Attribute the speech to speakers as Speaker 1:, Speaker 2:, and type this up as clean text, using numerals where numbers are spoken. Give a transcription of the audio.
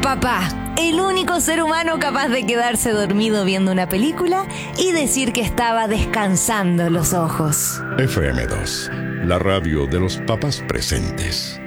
Speaker 1: papá, el único ser humano capaz de quedarse dormido viendo una película y decir que estaba descansando los ojos.
Speaker 2: FM2, la radio de los papás presentes.